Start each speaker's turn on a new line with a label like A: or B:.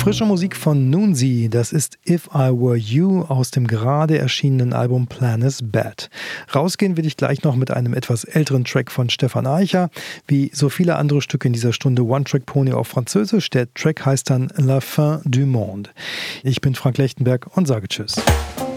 A: Frische Musik von Noonsy, das ist If I Were You aus dem gerade erschienenen Album Plan is Bad. Rausgehen will ich gleich noch mit einem etwas älteren Track von Stefan Eicher. Wie so viele andere Stücke in dieser Stunde One-Track-Pony auf Französisch. Der Track heißt dann La Fin du Monde. Ich bin Frank Lechtenberg und sage Tschüss.